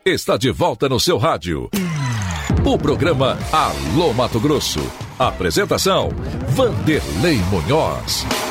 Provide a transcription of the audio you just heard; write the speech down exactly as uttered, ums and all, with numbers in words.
está de volta no seu rádio. O programa Alô Mato Grosso. Apresentação: Vanderlei Munhoz.